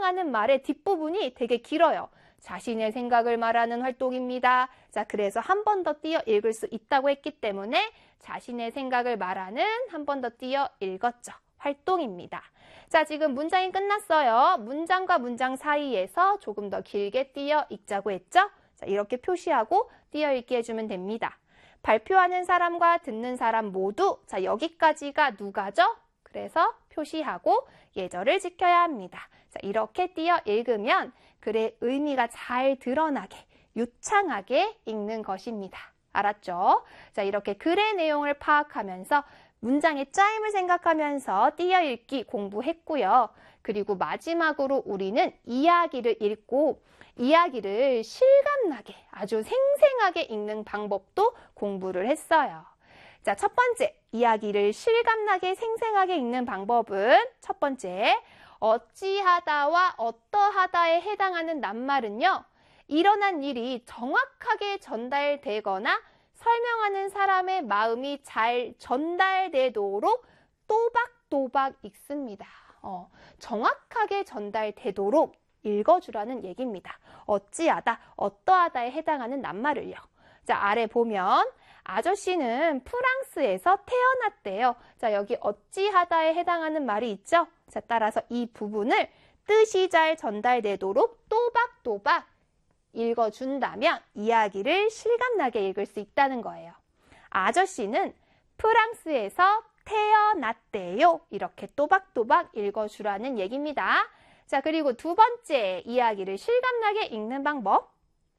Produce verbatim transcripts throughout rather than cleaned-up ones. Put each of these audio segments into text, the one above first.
해당하는 말의 뒷부분이 되게 길어요. 자신의 생각을 말하는 활동입니다. 자, 그래서 한 번 더 띄어 읽을 수 있다고 했기 때문에 자신의 생각을 말하는 한 번 더 띄어 읽었죠. 활동입니다. 자, 지금 문장이 끝났어요. 문장과 문장 사이에서 조금 더 길게 띄어 읽자고 했죠? 자, 이렇게 표시하고 띄어 읽기 해주면 됩니다. 발표하는 사람과 듣는 사람 모두, 자, 여기까지가 누가죠? 그래서 표시하고 예절을 지켜야 합니다. 자, 이렇게 띄어 읽으면 글의 의미가 잘 드러나게, 유창하게 읽는 것입니다. 알았죠? 자, 이렇게 글의 내용을 파악하면서 문장의 짜임을 생각하면서 띄어 읽기 공부했고요. 그리고 마지막으로 우리는 이야기를 읽고 이야기를 실감나게, 아주 생생하게 읽는 방법도 공부를 했어요. 자, 첫 번째, 이야기를 실감나게 생생하게 읽는 방법은 첫 번째, 어찌하다와 어떠하다에 해당하는 낱말은요, 일어난 일이 정확하게 전달되거나 설명하는 사람의 마음이 잘 전달되도록 또박또박 읽습니다. 어, 정확하게 전달되도록 읽어주라는 얘기입니다. 어찌하다, 어떠하다에 해당하는 낱말을요. 자, 아래 보면 아저씨는 프랑스에서 태어났대요. 자, 여기 어찌하다에 해당하는 말이 있죠? 자, 따라서 이 부분을 뜻이 잘 전달되도록 또박또박 읽어준다면 이야기를 실감나게 읽을 수 있다는 거예요. 아저씨는 프랑스에서 태어났대요. 이렇게 또박또박 읽어주라는 얘기입니다. 자, 그리고 두 번째, 이야기를 실감나게 읽는 방법.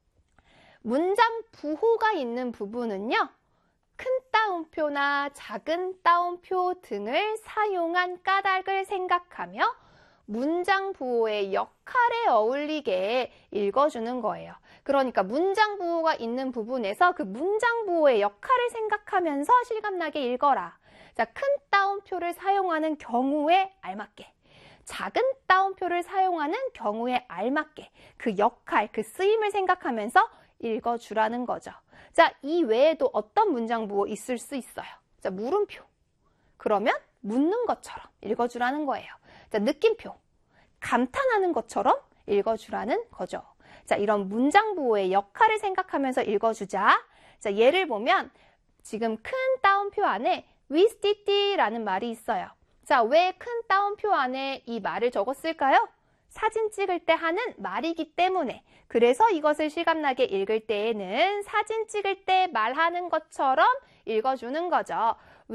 문장 부호가 있는 부분은요, 큰 따옴표나 작은 따옴표 등을 사용한 까닭을 생각하며 문장 부호의 역할에 어울리게 읽어주는 거예요. 그러니까 문장 부호가 있는 부분에서 그 문장 부호의 역할을 생각하면서 실감나게 읽어라. 자, 큰 따옴표를 사용하는 경우에 알맞게, 작은 따옴표를 사용하는 경우에 알맞게 그 역할, 그 쓰임을 생각하면서 읽어주라는 거죠. 자, 이 외에도 어떤 문장 부호 있을 수 있어요? 자, 물음표. 그러면 묻는 것처럼 읽어주라는 거예요. 자, 느낌표. 감탄하는 것처럼 읽어주라는 거죠. 자, 이런 문장 부호의 역할을 생각하면서 읽어주자. 자, 예를 보면 지금 큰 따옴표 안에 위스티티라는 말이 있어요. 자, 왜 큰 따옴표 안에 이 말을 적었을까요? 사진 찍을 때 하는 말이기 때문에. 그래서 이것을 실감나게 읽을 때에는 사진 찍을 때 말하는 것처럼 읽어주는 거죠.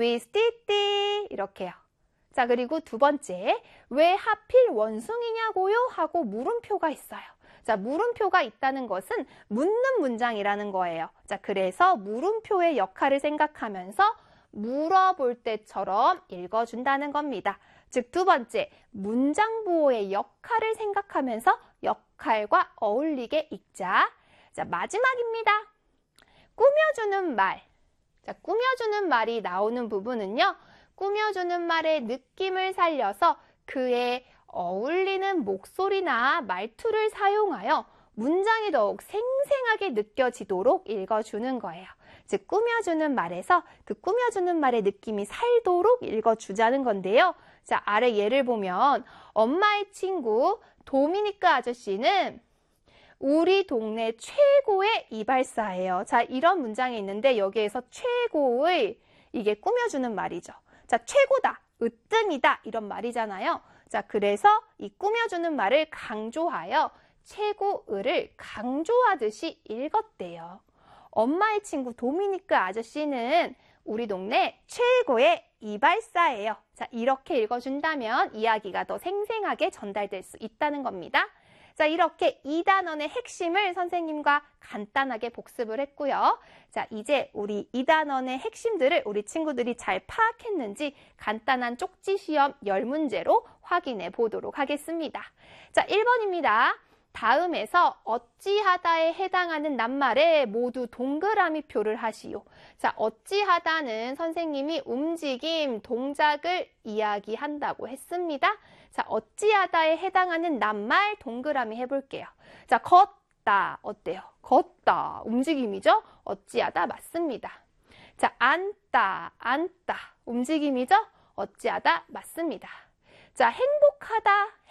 위스티티 이렇게요. 자, 그리고 두 번째, 왜 하필 원숭이냐고요? 하고 물음표가 있어요. 자, 물음표가 있다는 것은 묻는 문장이라는 거예요. 자, 그래서 물음표의 역할을 생각하면서 물어볼 때처럼 읽어준다는 겁니다. 즉, 두 번째, 문장 부호의 역할을 생각하면서 역할과 어울리게 읽자. 자, 마지막입니다. 꾸며주는 말. 자, 꾸며주는 말이 나오는 부분은요, 꾸며주는 말의 느낌을 살려서 그에 어울리는 목소리나 말투를 사용하여 문장이 더욱 생생하게 느껴지도록 읽어주는 거예요. 즉, 꾸며주는 말에서 그 꾸며주는 말의 느낌이 살도록 읽어주자는 건데요. 자, 아래 예를 보면 엄마의 친구 도미니크 아저씨는 우리 동네 최고의 이발사예요. 자, 이런 문장이 있는데 여기에서 최고의, 이게 꾸며주는 말이죠. 자, 최고다, 으뜸이다 이런 말이잖아요. 자, 그래서 이 꾸며주는 말을 강조하여 최고의를 강조하듯이 읽었대요. 엄마의 친구 도미니크 아저씨는 우리 동네 최고의 이발사예요. 자, 이렇게 읽어준다면 이야기가 더 생생하게 전달될 수 있다는 겁니다. 자, 이렇게 이 단원의 핵심을 선생님과 간단하게 복습을 했고요. 자, 이제 우리 이 단원의 핵심들을 우리 친구들이 잘 파악했는지 간단한 쪽지 시험 열 문제로 확인해 보도록 하겠습니다. 자, 일 번입니다. 다음에서 어찌하다에 해당하는 낱말에 모두 동그라미 표를 하시오. 자, 어찌하다는 선생님이 움직임, 동작을 이야기한다고 했습니다. 자, 어찌하다에 해당하는 낱말 동그라미 해볼게요. 자, 걷다. 어때요? 걷다. 움직임이죠? 어찌하다 맞습니다. 자, 앉다. 앉다. 움직임이죠? 어찌하다 맞습니다. 자, 행복하다.